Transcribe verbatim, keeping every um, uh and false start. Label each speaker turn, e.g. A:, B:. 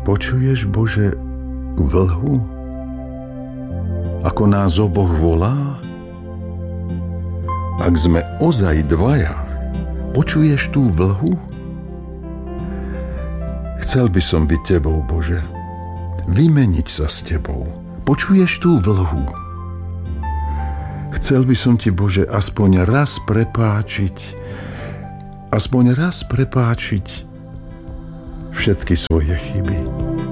A: Počuješ, Bože, vlhu? Ako nás oboch volá? Ak sme ozaj dvaja, počuješ tú vlhu? Chcel by som byť tebou, Bože, vymeniť sa s tebou. Počuješ tú vlhu? Chcel by som ti, Bože, aspoň raz prepáčiť, aspoň raz prepáčiť všetky svoje chyby.